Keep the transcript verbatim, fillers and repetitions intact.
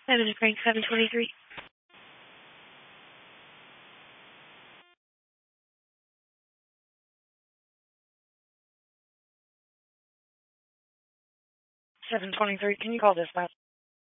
Seven is Frank, seven twenty-three. seven twenty-three, can you call dispatch?